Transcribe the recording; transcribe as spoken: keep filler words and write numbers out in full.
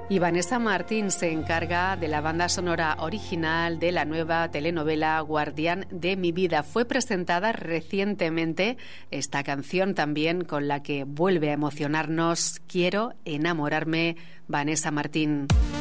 Y Vanessa Martín se encarga de la banda sonora original de la nueva telenovela Guardián de mi vida. Fue presentada recientemente esta canción también con la que vuelve a emocionarnos. Quiero enamorarme, Vanessa Martín.